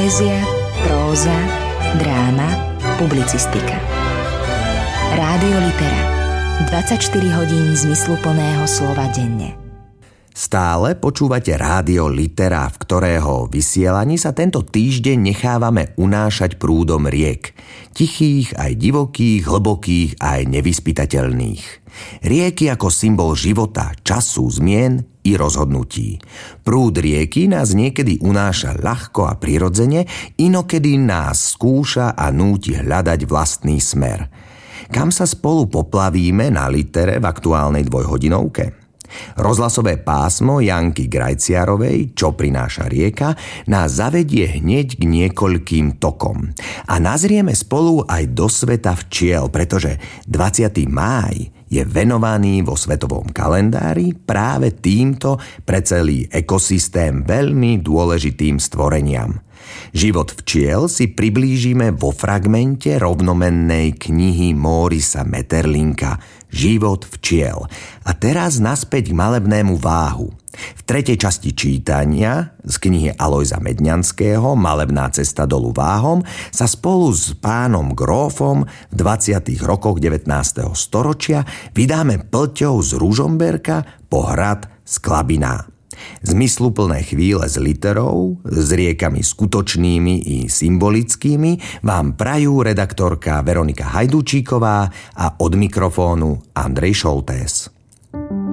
Poézia, próza, dráma, publicistika. Rádio Litera. 24 hodín zmysluplného slova denne. Stále počúvate Rádio Litera, v ktorého vysielaní sa tento týždeň nechávame unášať prúdom riek. Tichých, aj divokých, hlbokých, aj nevyspytateľných. Rieky ako symbol života, času, zmien i rozhodnutí. Prúd rieky nás niekedy unáša ľahko a prirodzene, inokedy nás skúša a núti hľadať vlastný smer. Kam sa spolu poplavíme na Litere v aktuálnej dvojhodinovke? Rozhlasové pásmo Janky Grajciarovej, Čo prináša rieka, nás zavedie hneď k niekoľkým tokom. A nazrieme spolu aj do sveta včiel, pretože 20. máj je venovaný vo svetovom kalendári práve týmto pre celý ekosystém veľmi dôležitým stvoreniam. Život včiel si priblížime vo fragmente rovnomennej knihy Mórisa Maeterlinka Život včiel. A teraz naspäť k malebnému váhu. V tretej časti čítania z knihy Alojza Medňanského Malebná cesta dolu váhom sa spolu s pánom Grófom v 20. rokoch 19. storočia vydáme plťou z Ružomberka po hrad z Klabiná. Zmysluplné chvíle s literou, s riekami skutočnými i symbolickými vám prajú redaktorka Veronika Hajdúčíková a od mikrofónu Andrej Šoltés.